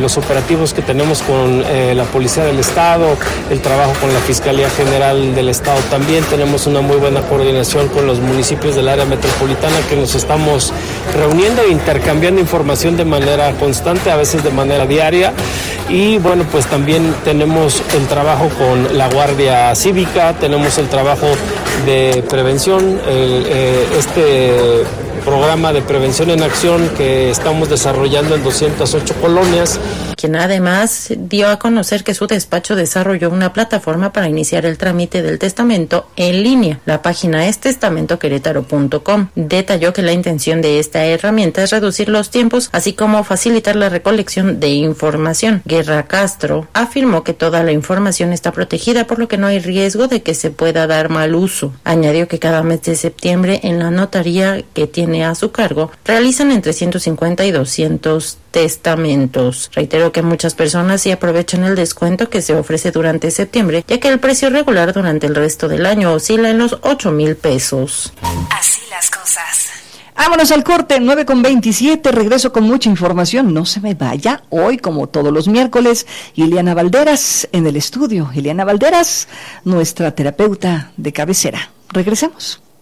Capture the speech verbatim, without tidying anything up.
los operativos que tenemos con eh, la Policía del Estado, el trabajo con la Fiscalía General del Estado también. Tenemos una muy buena coordinación con los municipios del área metropolitana, que nos estamos reuniendo e intercambiando información de manera constante, a veces de manera diaria. Y bueno, pues también tenemos el trabajo con la Guardia Cívica, tenemos el trabajo de prevención, el, eh, este programa de prevención en acción que estamos desarrollando en doscientas ocho colonias. Quien además dio a conocer que su despacho desarrolló una plataforma para iniciar el trámite del testamento en línea. La página es testamento querétaro punto com. Detalló que la intención de esta herramienta es reducir los tiempos, así como facilitar la recolección de información. Guerra Castro afirmó que toda la información está protegida, por lo que no hay riesgo de que se pueda dar mal uso. Añadió que cada mes de septiembre en la notaría que tiene a su cargo realizan entre ciento cincuenta y doscientos testamentos. Reitero que muchas personas sí aprovechan el descuento que se ofrece durante septiembre, ya que el precio regular durante el resto del año oscila en los ocho mil pesos. Así las cosas. Vámonos al corte, nueve con veintisiete, regreso con mucha información, no se me vaya. Hoy, como todos los miércoles, Ileana Valderas en el estudio. Ileana Valderas, nuestra terapeuta de cabecera. Regresemos.